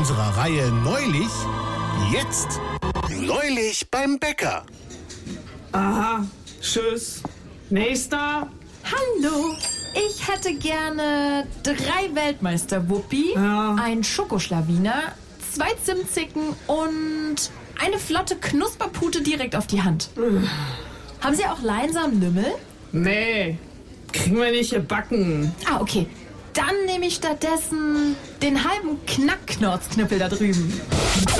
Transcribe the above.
unserer Reihe Neulich. Jetzt Neulich beim Bäcker. Aha, tschüss. Nächster. Hallo, ich hätte gerne 3 Weltmeister-Wuppi, ein Schokoschlawiner, 2 Zimtzicken und eine flotte Knusperpute direkt auf die Hand. Haben Sie auch Leinsamen-Lümmel? Nee, kriegen wir nicht gebacken. Ah, okay. Dann nehme ich stattdessen den halben Knackknorzknüppel da drüben.